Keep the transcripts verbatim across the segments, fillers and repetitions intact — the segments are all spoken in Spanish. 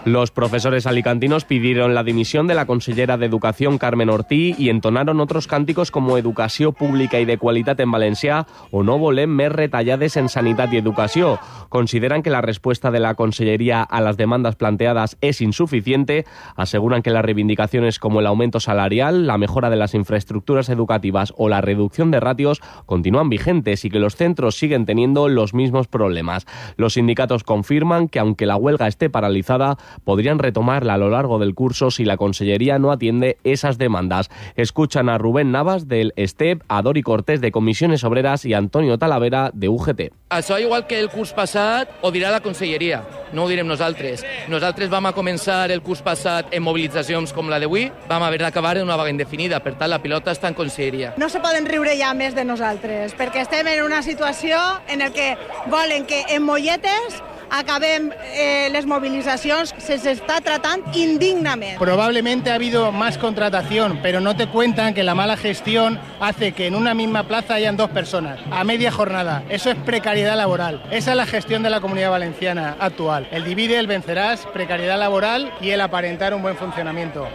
Los profesores alicantinos pidieron la dimisión de la consellera de Educación, Carmen Ortí, y entonaron otros cánticos como Educació pública y de qualitat en valencià o no volem més retallades en sanitat y educació. Consideran que la respuesta de la consellería a las demandas planteadas es insuficiente, aseguran que las reivindicaciones como el aumento salarial, la mejora de las infraestructuras educativas o la reducción de ratios continúan vigentes y que los centros siguen teniendo los mismos problemas. Los sindicatos confirman que aunque la huelga esté paralizada, podrían retomarla a lo largo del curso si la consellería no atiende esas demandas. Escuchan a Rubén Navas del STEP, a Dori Cortés de Comisiones Obreras y a Antonio Talavera de U G T. Això, igual que el curs passat, ho dirà la conselleria, no ho direm nosaltres. Nosaltres vam a començar el curs passat en mobilitzacions com la d'avui, vam haver d'acabar en una vaga indefinida, per tant la pilota està en conselleria. No se poden riure ja més de nosaltres, perquè estem en una situació en el que volen que en molletes acabem eh, les movilizaciones, se se está tratando indignamente. Probablemente ha habido más contratación, pero no te cuentan que la mala gestión hace que en una misma plaza hayan dos personas a media jornada. Eso es precariedad laboral. Esa es la gestión de la Comunidad Valenciana actual. El divide, el vencerás, precariedad laboral y el aparentar un buen funcionamiento.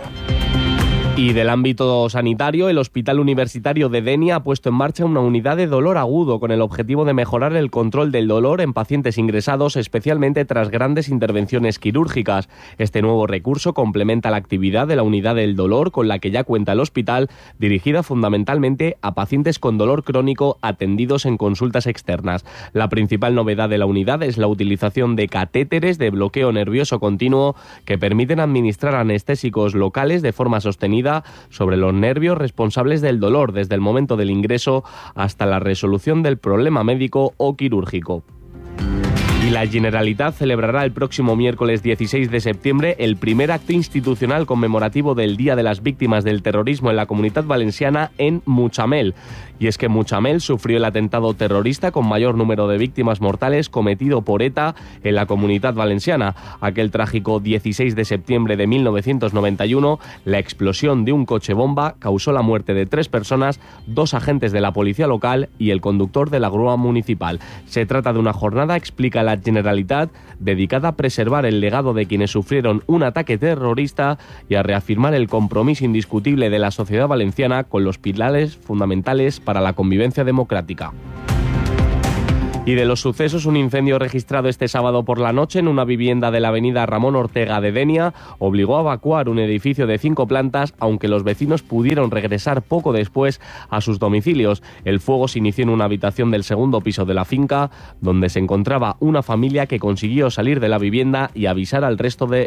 Y del ámbito sanitario, el Hospital Universitario de Denia ha puesto en marcha una unidad de dolor agudo con el objetivo de mejorar el control del dolor en pacientes ingresados, especialmente tras grandes intervenciones quirúrgicas. Este nuevo recurso complementa la actividad de la unidad del dolor con la que ya cuenta el hospital, dirigida fundamentalmente a pacientes con dolor crónico atendidos en consultas externas. La principal novedad de la unidad es la utilización de catéteres de bloqueo nervioso continuo que permiten administrar anestésicos locales de forma sostenida sobre los nervios responsables del dolor desde el momento del ingreso hasta la resolución del problema médico o quirúrgico. Y la Generalitat celebrará el próximo miércoles dieciséis de septiembre el primer acto institucional conmemorativo del Día de las Víctimas del Terrorismo en la Comunitat Valenciana en Mutxamel. Y es que Mutxamel sufrió el atentado terrorista con mayor número de víctimas mortales cometido por ETA en la Comunitat Valenciana. Aquel trágico dieciséis de septiembre de mil novecientos noventa y uno, la explosión de un coche bomba causó la muerte de tres personas, dos agentes de la policía local y el conductor de la grúa municipal. Se trata de una jornada, explica la Generalitat, dedicada a preservar el legado de quienes sufrieron un ataque terrorista y a reafirmar el compromiso indiscutible de la sociedad valenciana con los pilares fundamentales para la convivencia democrática. Y de los sucesos, un incendio registrado este sábado por la noche en una vivienda de la avenida Ramón Ortega de Denia obligó a evacuar un edificio de cinco plantas, aunque los vecinos pudieron regresar poco después a sus domicilios. El fuego se inició en una habitación del segundo piso de la finca, donde se encontraba una familia que consiguió salir de la vivienda y avisar al resto de